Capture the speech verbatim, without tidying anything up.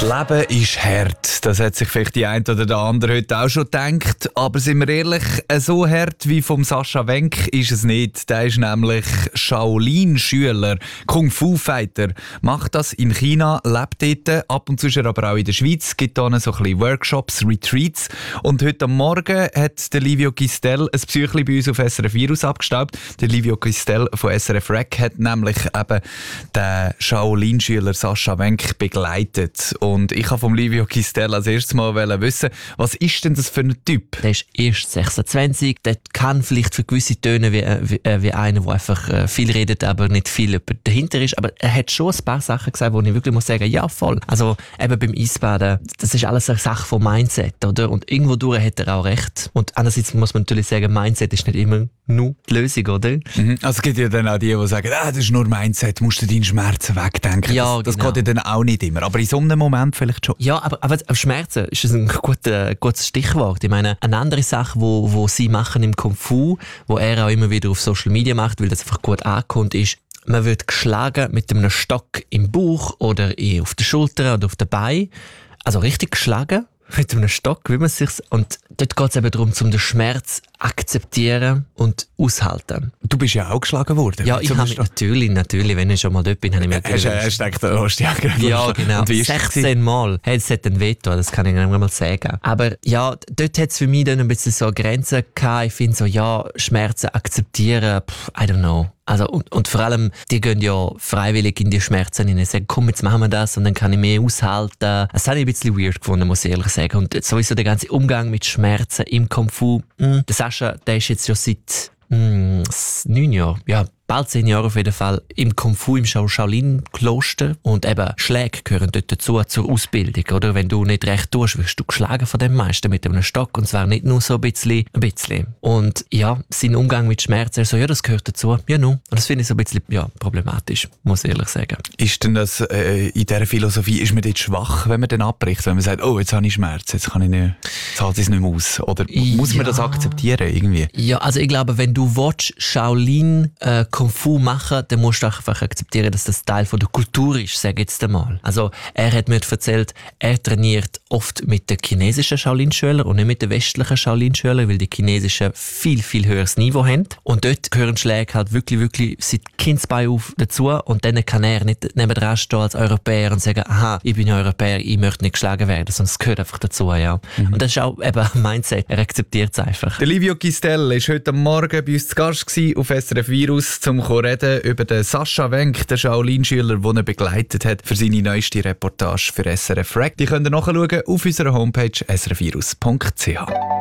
Leben ist hart. Das hat sich vielleicht die eine oder der andere heute auch schon gedacht. Aber sind wir ehrlich, so hart wie vom Sascha Wenck ist es nicht. Der ist nämlich Shaolin-Schüler, Kung-Fu-Fighter. Macht das in China, lebt dort. Ab und zu ist er aber auch in der Schweiz. Gibt da so ein bisschen Workshops, Retreats. Und heute am Morgen hat der Livio Gistel ein Psychli bei uns auf S R F Virus abgestaubt. Der Livio Gistel von S R F Rec hat nämlich eben den Shaolin-Schüler Sascha Wenck begleitet. Und ich wollte vom Livio Gistel als erstes mal wissen, was ist denn das für ein Typ? Der ist erst sechsundzwanzig, der kann vielleicht für gewisse Töne wie, wie, wie einer, der einfach äh, viel redet, aber nicht viel dahinter ist. Aber er hat schon ein paar Sachen gesagt, wo ich wirklich muss sagen, ja voll. Also eben beim Eisbaden, das ist alles eine Sache von Mindset, oder? Und irgendwo durch hat er auch recht. Und andererseits muss man natürlich sagen, Mindset ist nicht immer nur die Lösung, oder? Mhm. Also es gibt ja dann auch die, die sagen, ah, das ist nur Mindset, musst du deinen Schmerzen wegdenken. Ja, das, das genau. geht ja dann auch nicht immer. Aber in so einem Moment vielleicht schon. Ja, aber, aber Schmerzen ist ein guter, gutes Stichwort. Ich meine, eine andere Sache, wo, wo sie machen im Kung Fu, wo er auch immer wieder auf Social Media macht, weil das einfach gut ankommt, ist, man wird geschlagen mit einem Stock im Bauch oder auf der Schulter oder auf der Bein. Also richtig geschlagen mit einem Stock, wie man es sich... Und dort geht es eben darum, um den Schmerz akzeptieren und aushalten. Du bist ja auch geschlagen worden. Ja, ich habe natürlich, natürlich, wenn ich schon mal dort bin, habe ich mir Hast du hast gedacht, du hast dich angerufen? Ja, genau. sechzehn Mal. Hey, es hat ein Veto, das kann ich nicht mal sagen. Aber ja, dort hat es für mich dann ein bisschen so Grenzen gehabt. Ich finde so, ja, Schmerzen akzeptieren, pff, I don't know. Also, und, und vor allem, die gehen ja freiwillig in die Schmerzen hinein. Sagen, komm, jetzt machen wir das und dann kann ich mehr aushalten. Das habe ich ein bisschen weird gefunden, muss ich ehrlich sagen. Und sowieso der ganze Umgang mit Schmerzen im Kung Fu. Mh, der Sascha, der ist jetzt ja seit mh, neun Jahren, ja, bald zehn Jahre auf jeden Fall, im Kung Fu, im Shaolin-Kloster. Und eben, Schläge gehören dort dazu, zur Ausbildung, oder? Wenn du nicht recht tust, wirst du geschlagen von dem Meister mit einem Stock. Und zwar nicht nur so ein bisschen, ein bisschen. Und ja, sein Umgang mit Schmerzen, so, ja, das gehört dazu. Ja, nun. Und das finde ich so ein bisschen, ja, problematisch, muss ich ehrlich sagen. Ist denn das, äh, in dieser Philosophie, ist man dort schwach, wenn man dann abbricht? Wenn man sagt, oh, jetzt habe ich Schmerzen, jetzt kann ich nicht, jetzt halte ich es nicht mehr aus. Oder muss man ja. das akzeptieren, irgendwie? Ja, also ich glaube, wenn du willst, Shaolin, äh, Kung Fu machen, dann musst du einfach akzeptieren, dass das Teil von der Kultur ist, sage ich jetzt einmal. Also, er hat mir erzählt, er trainiert oft mit den chinesischen Shaolin-Schülern und nicht mit den westlichen Shaolin-Schülern, weil die chinesischen viel, viel höheres Niveau haben. Und dort gehören Schläge halt wirklich, wirklich seit Kindsbein auf dazu. Und dann kann er nicht nebendran stehen als Europäer und sagen, aha, ich bin Europäer, ich möchte nicht geschlagen werden, sondern es gehört einfach dazu, ja. Mhm. Und das ist auch eben ein Mindset, er akzeptiert es einfach. Der Livio Gistel war heute Morgen bei uns zu Gast auf S R F Virus, um zu reden über den Sascha Wenck, den Shaolin-Schüler, den er begleitet hat für seine neueste Reportage für S R F Rec. Die könnt ihr nachschauen auf unserer Homepage s r virus punkt c h.